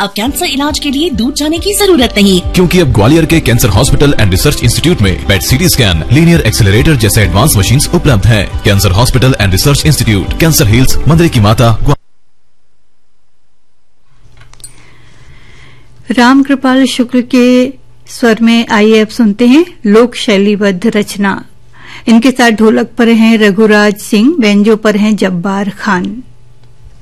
अब कैंसर इलाज के लिए दूर जाने की जरूरत नहीं, क्योंकि अब ग्वालियर के cancer hospital and research institute में पेट सीटी स्कैन, लीनियर एक्सेलरेटर जैसे एडवांस मशीन्स उपलब्ध हैं। Cancer hospital and research institute, cancer hills, मंदिर की माता। राम कृपाल शुक्ल के स्वर में आइए अब सुनते हैं लोक शैलीबद्ध रचना। इनके साथ ढोलक पर हैं रघुराज सिंह, बैंजो पर हैं जब्बार खान।